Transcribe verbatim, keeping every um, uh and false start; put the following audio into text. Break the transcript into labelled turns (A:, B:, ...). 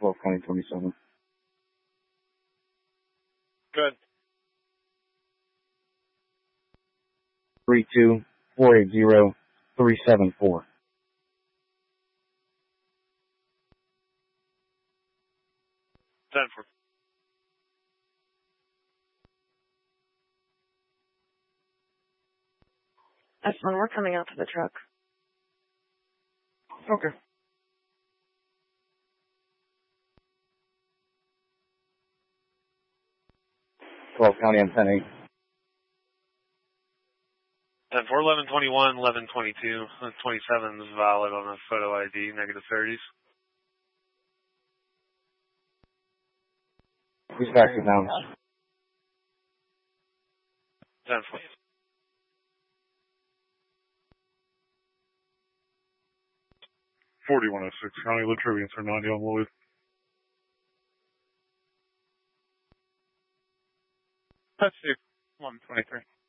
A: twelve County twenty-seven.
B: Good.
A: three two four eight zero three seven four.
B: ten four.
C: That's when we're coming out to the truck.
A: Okay. twelve County, I'm ten eight.
B: ten four, eleven twenty-one, eleven twenty-two. twenty-seven is valid on the photo I D, negative thirties.
A: Who's back to down?
B: ten four.
D: forty-one oh six, County Latrivian, sir, ninety on Lloyd.
B: That's two. eleven twenty-three.